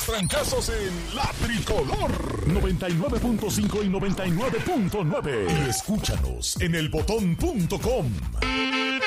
los trancazos en La Tricolor 99.5 y 99.9. Y escúchanos en elbotón.com.